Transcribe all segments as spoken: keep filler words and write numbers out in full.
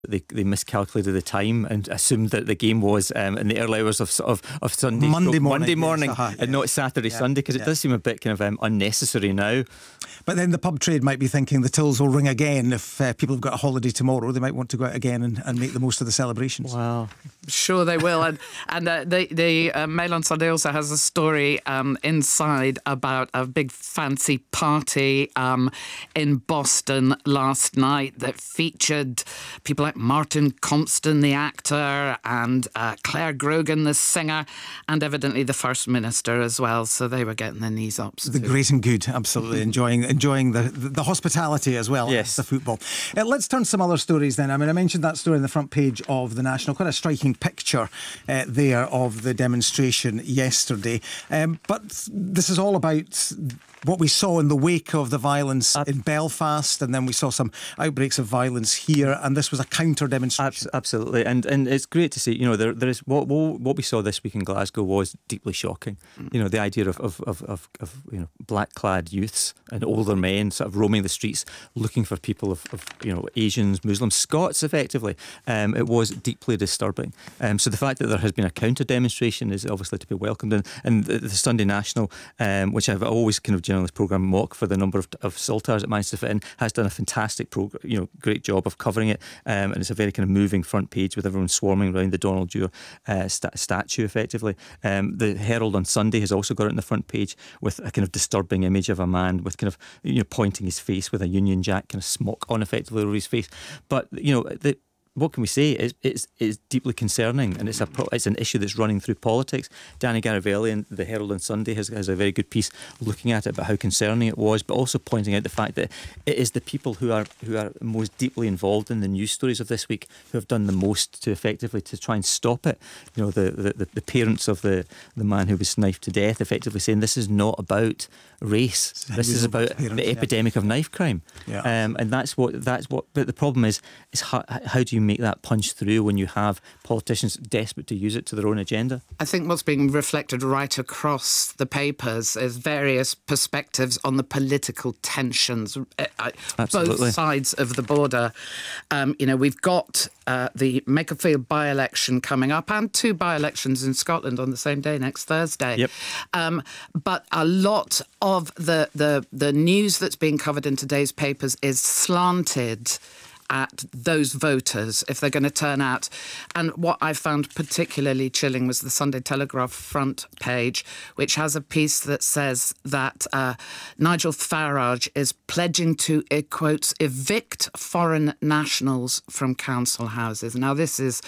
They they miscalculated the time and assumed that the game was um, in the early hours of of, of Sunday, Monday morning, Monday morning, yes, uh-huh, and yeah. not Saturday, yeah. Sunday, because yeah. it does seem a bit kind of um, unnecessary now. But then the pub trade might be thinking the tills will ring again if uh, people have got a holiday tomorrow. They might want to go out again and, and make the most of the celebrations. Wow. Sure they will. And and uh, the, the uh, Mail on Sunday also has a story um, inside about a big fancy party um, in Boston last night that featured people like Martin Compston, the actor, and uh, Claire Grogan, the singer, and evidently the First Minister as well. So they were getting their knees up. The great and good, absolutely enjoying enjoying the, the, the hospitality as well Yes. as the football. Uh, let's turn to some other stories then. I mean, I mentioned that story on the front page of the National. Quite a striking picture uh, there of the demonstration yesterday. Um, but this is all about what we saw in the wake of the violence Ab- in Belfast, and then we saw some outbreaks of violence here, and this was a counter demonstration. Abs- absolutely, and and it's great to see. You know, there there is what what we saw this week in Glasgow was deeply shocking. You know, the idea of of of, of, of you know black clad youths and older men sort of roaming the streets looking for people of, of you know Asians, Muslims, Scots, effectively. Um, it was deeply disturbing. Um, so the fact that there has been a counter demonstration is obviously to be welcomed, and and the, the Sunday National, um, which I've always kind of journalist programme mock for the number of, of saltires it managed to fit in, has done a fantastic program, you know, great job of covering it, um, and it's a very kind of moving front page with everyone swarming around the Donald Dewar uh, st- statue, effectively. Um, the Herald on Sunday has also got it on the front page with a kind of disturbing image of a man with kind of you know pointing his face with a Union Jack kind of smock on effectively over his face. But you know the. What can we say? It's, it's, it's deeply concerning, and it's a pro- it's an issue that's running through politics. Danny Garavelli in the Herald on Sunday has, has a very good piece looking at it about how concerning it was, but also pointing out the fact that it is the people who are who are most deeply involved in the news stories of this week who have done the most to effectively to try and stop it. You know, the the, the parents of the, the man who was knifed to death effectively saying this is not about race. This is about parents, the yeah. epidemic of knife crime. Yeah. Um, and that's what that's what. But the problem is is how, how do you make that punch through when you have politicians desperate to use it to their own agenda? I think what's being reflected right across the papers is various perspectives on the political tensions, uh, Absolutely. both sides of the border. Um, you know, we've got uh, the Makerfield by-election coming up and two by-elections in Scotland on the same day next Thursday. Yep. Um, but a lot of the, the, the news that's being covered in today's papers is slanted at those voters if they're going to turn out. And what I found particularly chilling was the Sunday Telegraph front page, which has a piece that says that uh, Nigel Farage is pledging to, it quotes, evict foreign nationals from council houses. Now, this is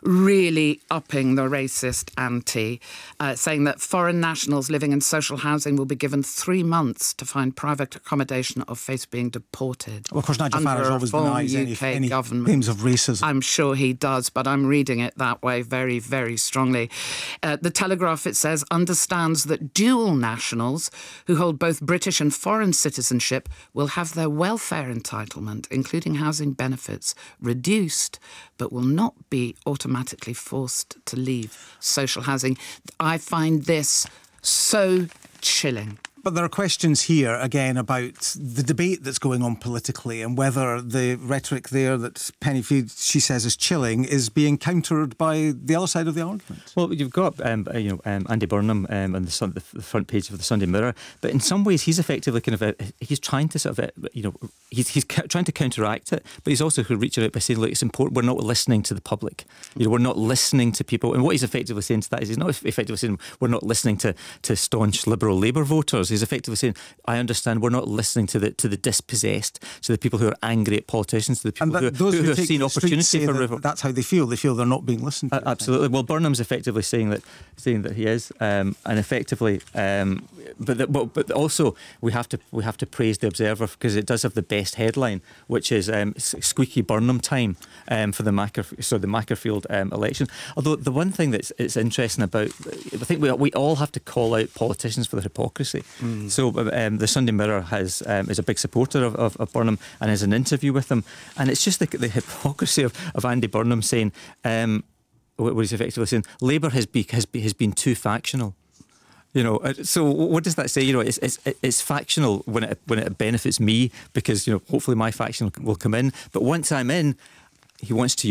really upping the racist ante, uh, saying that foreign nationals living in social housing will be given three months to find private accommodation or face being deported. Well, of course, Nigel Under Farage a always full denies any, U K any government. claims of racism. I'm sure he does, but I'm reading it that way very, very strongly. Uh, the Telegraph, it says, understands that dual nationals who hold both British and foreign citizenship will have their welfare entitlement, including housing benefits, reduced, but will not be automatically forced to leave social housing. I find this so chilling. But there are questions here, again, about the debate that's going on politically and whether the rhetoric there that Penny Feed, she says, is chilling is being countered by the other side of the argument. Well, you've got um, you know um, Andy Burnham um, on the, sun, the front page of the Sunday Mirror, but in some ways he's effectively kind of a, he's trying to sort of a, you know he's he's trying to counteract it, but he's also reaching out by saying, look, it's important. We're not listening to the public. You know, we're not listening to people. And what he's effectively saying to that is he's not effectively saying we're not listening to to staunch Liberal Labour voters. He's effectively saying, I understand we're not listening to the to the dispossessed, to the people who are angry at politicians, to the people And that, who, those who, who, who have take seen the streets opportunity say for that revolt. that's how they feel. They feel they're not being listened to. Uh, absolutely. Well, Burnham's effectively saying that, saying that he is, um, and effectively, um, but, the, but but also we have to we have to praise the Observer because it does have the best headline, which is um, squeaky Burnham time um, for the Macker so the Makerfield um, election. Although the one thing that's it's interesting about, I think we we all have to call out politicians for their hypocrisy. Mm. So um, the Sunday Mirror has um, is a big supporter of, of, of Burnham and has an interview with him, and it's just the, the hypocrisy of, of Andy Burnham saying, um, what he's effectively saying, Labour has, be, has, be, has been too factional. You know, so what does that say? You know, it's it's it's factional when it when it benefits me because you know hopefully my faction will come in, but once I'm in, he wants to